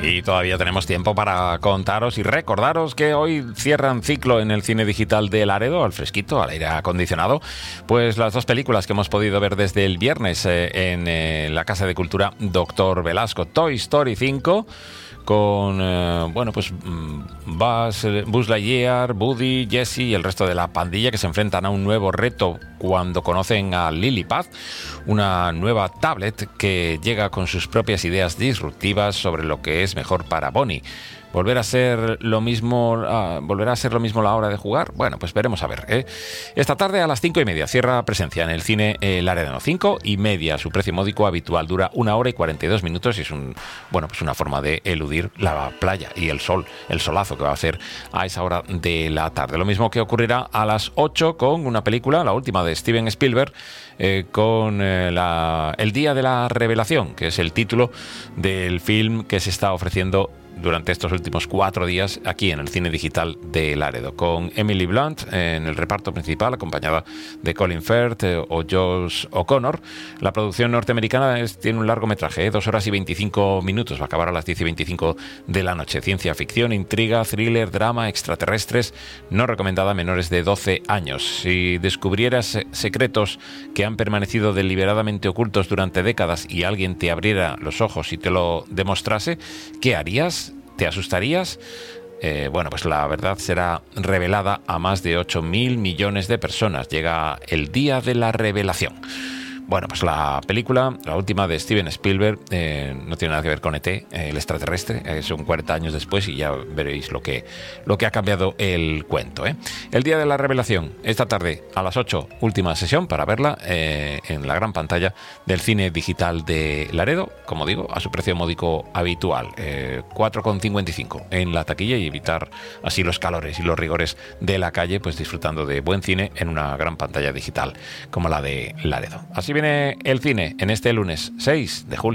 Y todavía tenemos tiempo para contaros y recordaros que hoy cierran ciclo en el cine digital de Laredo, al fresquito, al aire acondicionado, pues las dos películas que hemos podido ver desde el viernes en la Casa de Cultura Doctor Velasco. Toy Story 5 con, Buzz Lightyear, Woody, Jessie y el resto de la pandilla que se enfrentan a un nuevo reto cuando conocen a Lily-Pad, una nueva tablet que llega con sus propias ideas disruptivas sobre lo que es mejor para Bonnie. ¿Volverá a ser lo mismo la hora de jugar? Bueno, pues veremos a ver, ¿eh? Esta tarde a las 5:30 cierra presencia en el cine Laredo. 5:30, su precio módico habitual dura 1 hora y 42 minutos y es una forma de eludir la playa y el sol, el solazo que va a hacer a esa hora de la tarde. Lo mismo que ocurrirá a las 8 con una película, la última de Steven Spielberg, con El Día de la Revelación, que es el título del film que se está ofreciendo durante estos últimos 4 días aquí en el cine digital de Laredo, con Emily Blunt en el reparto principal, acompañada de Colin Firth o Josh O'Connor. La producción norteamericana tiene un largometraje, 2 horas y 25 minutos, va a acabar a las 10:25 de la noche. Ciencia ficción, intriga, thriller, drama, extraterrestres, no recomendada a menores de 12 años. Si descubrieras secretos que han permanecido deliberadamente ocultos durante décadas y alguien te abriera los ojos y te lo demostrase, ¿qué harías? ¿Te asustarías? Pues la verdad será revelada a más de 8.000 millones de personas. Llega el día de la revelación. Bueno, pues la película, la última de Steven Spielberg, no tiene nada que ver con ET, el extraterrestre, son 40 años después y ya veréis lo que ha cambiado el cuento, ¿eh? El Día de la Revelación, esta tarde a las 8, última sesión para verla en la gran pantalla del cine digital de Laredo, como digo, a su precio módico habitual, 4,55 en la taquilla y evitar así los calores y los rigores de la calle, pues disfrutando de buen cine en una gran pantalla digital como la de Laredo. Así viene el cine en este lunes 6 de julio.